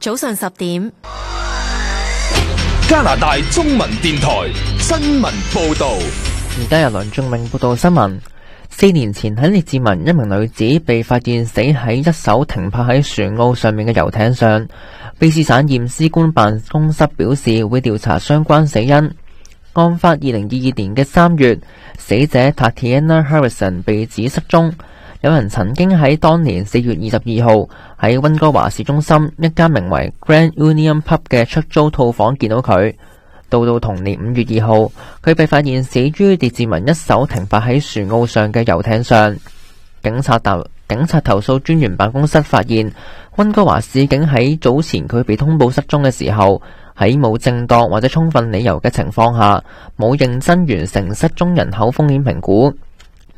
早上10點， 加拿大中文電台新聞報道。 而家由梁仲明報道新聞。4年前喺列治文，一名女子被發現死喺一艘停泊喺船澳上面嘅遊艇上。卑詩省驗屍官辦公室表示會調查相關死因。案發2022年嘅3月，死者 Tatiana Harrison 被指失蹤。有人曾經喺當年4月22號喺溫哥華市中心一間名為 Grand Union Pub 嘅出租套房見到佢。到同年5月2號，佢被發現死於列治文一艘停泊喺船澳上嘅遊艇上。警察投訴專員辦公室發現，溫哥華市警喺早前佢被通報失蹤嘅時候，喺冇正當或者充分理由嘅情況下，冇認真完成失蹤人口風險評估。